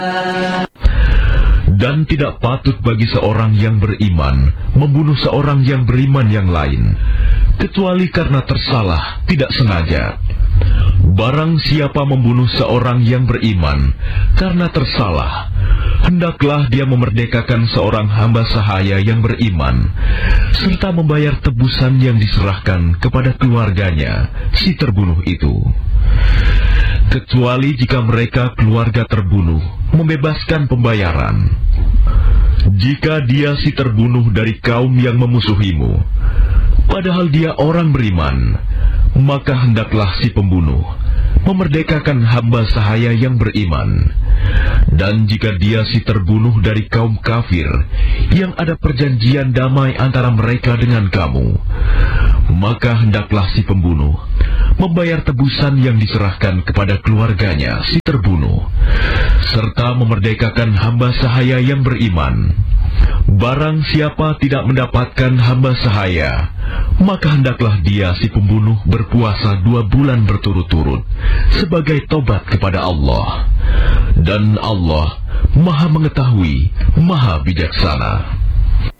Dan tidak patut bagi seorang yang beriman membunuh seorang yang beriman yang lain, kecuali karena tersalah, tidak sengaja. Barang siapa membunuh seorang yang beriman karena tersalah, hendaklah dia memerdekakan seorang hamba sahaya yang beriman, serta membayar tebusan yang diserahkan kepada keluarganya, si terbunuh itu. Kecuali jika mereka keluarga terbunuh membebaskan pembayaran. Jika dia si terbunuh dari kaum yang memusuhimu, padahal dia orang beriman, maka hendaklah si pembunuh memerdekakan hamba sahaya yang beriman. Dan jika dia si terbunuh dari kaum kafir yang ada perjanjian damai antara mereka dengan kamu, maka hendaklah si pembunuh membayar tebusan yang diserahkan kepada keluarganya si terbunuh, serta memerdekakan hamba sahaya yang beriman. Barang siapa tidak mendapatkan hamba sahaya, maka hendaklah dia si pembunuh berpuasa 2 bulan berturut-turut sebagai tobat kepada Allah. Dan Allah Maha Mengetahui, Maha Bijaksana.